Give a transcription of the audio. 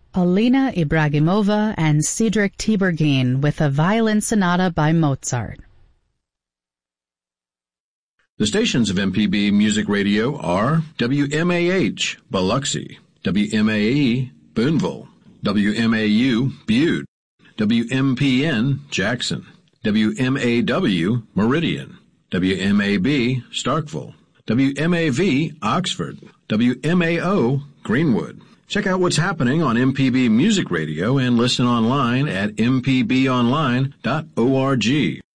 Alina Ibragimova and Cedric Tiberghien with a violin sonata by Mozart. The stations of MPB Music Radio are WMAH, Biloxi, WMAE, Boonville, WMAU, Butte, WMPN, Jackson, WMAW, Meridian, WMAB, Starkville, WMAV, Oxford, WMAO, Greenwood. Check out what's happening on MPB Music Radio and listen online at mpbonline.org.